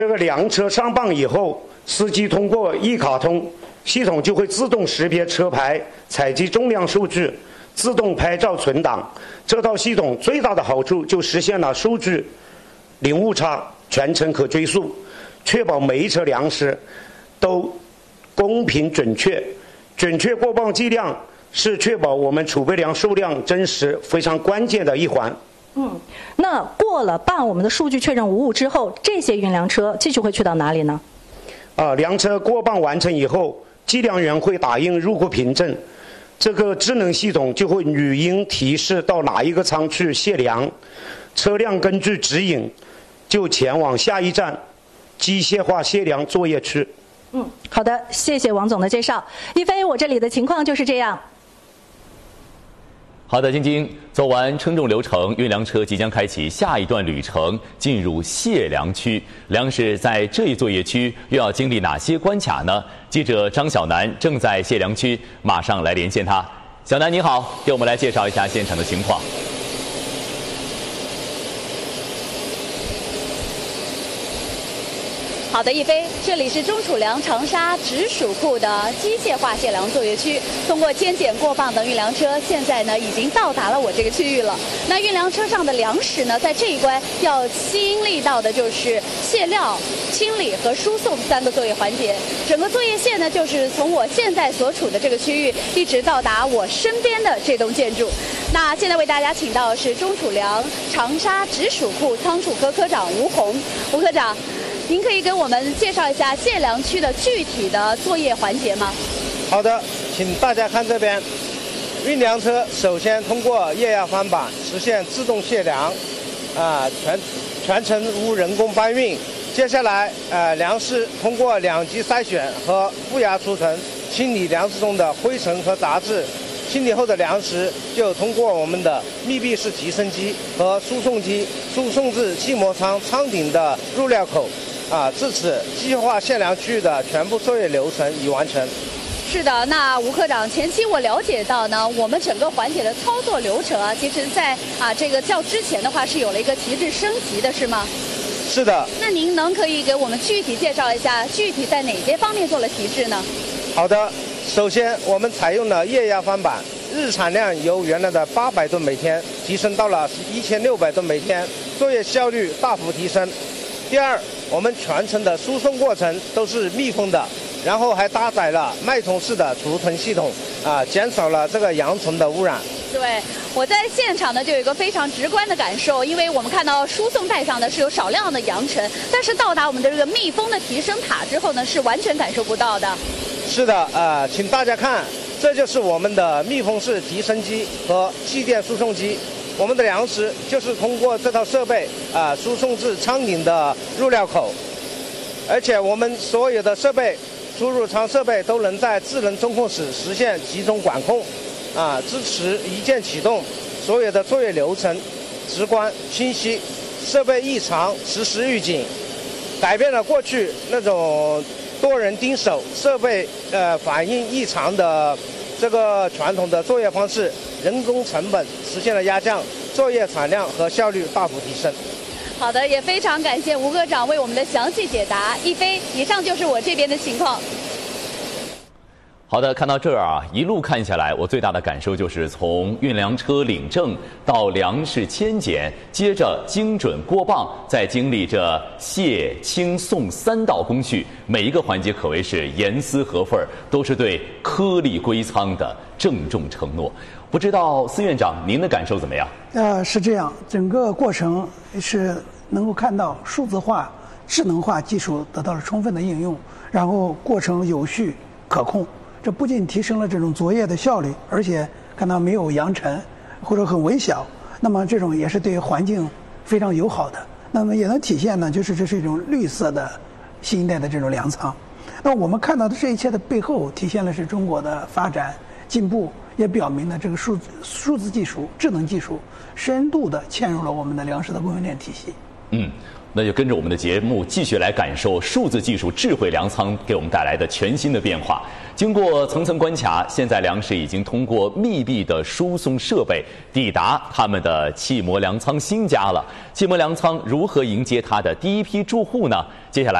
这个粮车上磅以后，司机通过一卡通系统就会自动识别车牌，采集重量数据，自动拍照存档。这套系统最大的好处就实现了数据零误差，全程可追溯，确保每一车粮食都公平准确。准确过磅计量是确保我们储备粮数量真实非常关键的一环。 那过了磅，我们的数据确认无误之后，这些运粮车继续会去到哪里呢？ 粮车过磅完成以后，计量员会打印入库凭证，这个智能系统就会语音提示到哪一个仓去卸粮，车辆根据指引就前往下一站机械化卸粮作业区。 好的，谢谢王总的介绍。一飞，我这里的情况就是这样。 好的，晶晶，走完称重流程，运粮车即将开启下一段旅程，进入卸粮区。粮食在这一作业区又要经历哪些关卡呢？记者张小楠正在卸粮区，马上来连线他。小楠你好，给我们来介绍一下现场的情况。 好的，一飞，这里是中储粮长沙直属库的机械化卸粮作业区。通过监检过磅的运粮车，现在呢已经到达了我这个区域了。那运粮车上的粮食呢，在这一关要经历到的就是卸料、清理和输送3个作业环节。整个作业线呢，就是从我现在所处的这个区域，一直到达我身边的这栋建筑。那现在为大家请到的是中储粮长沙直属库仓储科科长吴红，吴科长。您可以给我们介绍一下卸粮区的具体的作业环节吗？ 好的，请大家看这边，运粮车首先通过液压翻板实现自动卸粮，全程无人工搬运。接下来，粮食通过2级筛选和负压储存，清理粮食中的灰尘和杂质。清理后的粮食就通过我们的密闭式提升机和输送机输送至气膜舱舱顶的入料口。至此，机械化卸粮区域的全部作业流程已完成。 是的，那吴科长，前期我了解到呢，我们整个环节的操作流程其实在这个较之前的话是有了一个提质升级的，是吗？ 是的。 那您可以给我们具体介绍一下，具体在哪些方面做了提质呢？ 好的，首先我们采用了液压翻板，日产量由原来的800吨每天提升到了1600吨每天，作业效率大幅提升。第二，我们全程的输送过程都是密封的，然后还搭载了脉冲式的储存系统，减少了这个扬尘的污染。 对，我在现场呢就有一个非常直观的感受，因为我们看到输送带上呢是有少量的扬尘，但是到达我们的这个密封的提升塔之后呢，是完全感受不到的。 是的，请大家看，这就是我们的密封式提升机和气垫输送机。我们的粮食就是通过这套设备输送至舱顶的入料口，而且我们所有的设备出入舱设备都能在智能中控室实现集中管控，支持一键启动，所有的作业流程直观清晰，设备异常实时预警，改变了过去那种多人盯手、设备反应异常的这个传统的作业方式，人工成本实现了压降，作业产量和效率大幅提升。 好的，也非常感谢吴科长为我们的详细解答。一飞，以上就是我这边的情况。 好的，看到这儿一路看下来，我最大的感受就是从运粮车领证到粮食迁检，接着精准过磅，再经历着卸、清、送3道工序，每一个环节可谓是严丝合缝，都是对颗粒归仓的郑重承诺。不知道司院长您的感受怎么样？ 是这样，整个过程是能够看到数字化、智能化技术得到了充分的应用，然后过程有序可控。这不仅提升了这种作业的效率，而且看到没有扬尘或者很微小，那么这种也是对环境非常友好的。那么也能体现呢，就是这是一种绿色的新一代的这种粮仓。那我们看到的这一切的背后，体现的是中国的发展进步，也表明了这个数字技术、智能技术深度的嵌入了我们的粮食的供应链体系。 那就跟着我们的节目继续来感受数字技术智慧粮仓给我们带来的全新的变化。经过层层关卡，现在粮食已经通过密闭的输送设备抵达他们的气膜粮仓新家了。气膜粮仓如何迎接它的第一批住户呢？接下来